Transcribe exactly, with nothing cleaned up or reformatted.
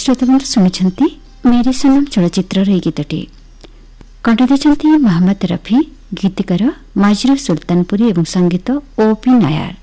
श्रोताबंधु शुणुंट मेरी सनम चलचित्र गीतटी कंठ देते मोहम्मद रफी, गीतिकार माजिर सुल्तानपुरी और संगीत ओपी नायर।